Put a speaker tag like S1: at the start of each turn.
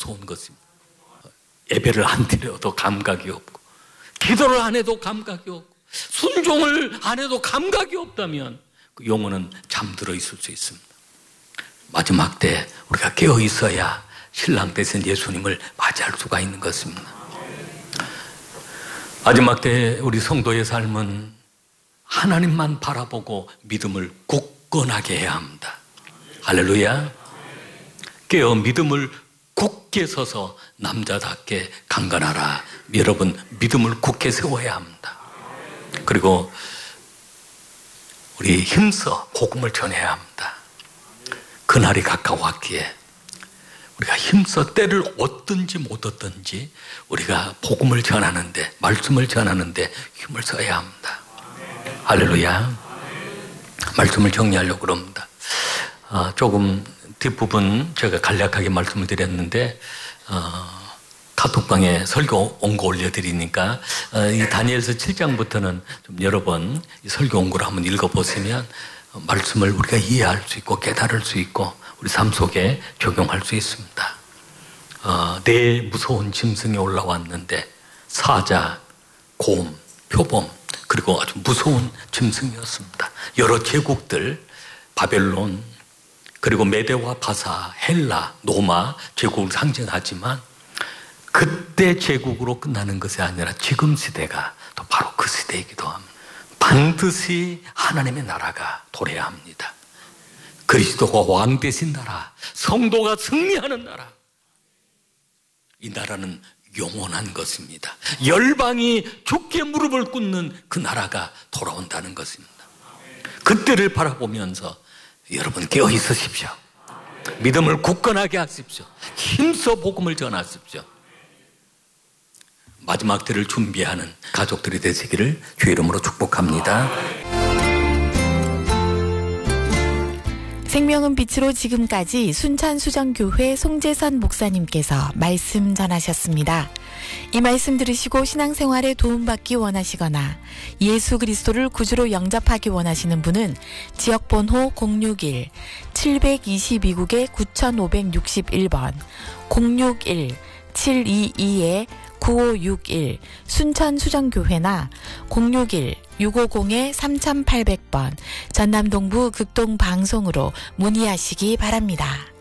S1: 무서운 것입니다. 예배를 안 드려도 감각이 없고, 기도를 안 해도 감각이 없고, 순종을 안 해도 감각이 없다면 그 영혼은 잠들어 있을 수 있습니다. 마지막 때 우리가 깨어 있어야 신랑 되신 예수님을 맞이할 수가 있는 것입니다. 마지막 때 우리 성도의 삶은 하나님만 바라보고 믿음을 굳건하게 해야 합니다. 할렐루야. 깨어 믿음을 굳게 서서 남자답게 강건하라. 여러분, 믿음을 굳게 세워야 합니다. 그리고 우리 힘써 복음을 전해야 합니다. 그날이 가까웠기에 우리가 힘써 때를 얻든지 못 얻든지 우리가 복음을 전하는데, 말씀을 전하는데 힘을 써야 합니다. 할렐루야. 말씀을 정리하려고 그럽니다. 조금 뒷부분 제가 간략하게 말씀을 드렸는데 카톡방에 설교 온거 올려드리니까 이 다니엘서 7장부터는 좀 여러 번 이 설교 온거를 한번 읽어보시면 말씀을 우리가 이해할 수 있고 깨달을 수 있고 우리 삶 속에 적용할 수 있습니다. 네 무서운 짐승이 올라왔는데 사자, 곰, 표범, 그리고 아주 무서운 짐승이었습니다. 여러 제국들, 바벨론, 그리고 메데와 바사, 헬라, 로마 제국을 상징하지만 그때 제국으로 끝나는 것이 아니라 지금 시대가 또 바로 그 시대이기도 합니다. 반드시 하나님의 나라가 도래해야 합니다. 그리스도가 왕 되신 나라, 성도가 승리하는 나라. 이 나라는 영원한 것입니다. 열방이 주께 무릎을 꿇는 그 나라가 돌아온다는 것입니다. 그때를 바라보면서 여러분 깨어 있으십시오. 믿음을 굳건하게 하십시오. 힘써 복음을 전하십시오. 마지막 때를 준비하는 가족들이 되시기를 주의 이름으로 축복합니다.
S2: 생명은 빛으로 지금까지 순천수정교회 송재선 목사님께서 말씀 전하셨습니다. 이 말씀 들으시고 신앙생활에 도움받기 원하시거나 예수 그리스도를 구주로 영접하기 원하시는 분은 지역번호 061-722국에 9561번 061-722-9561 순천수정교회나 061-650-3800번 전남동부 극동방송으로 문의하시기 바랍니다.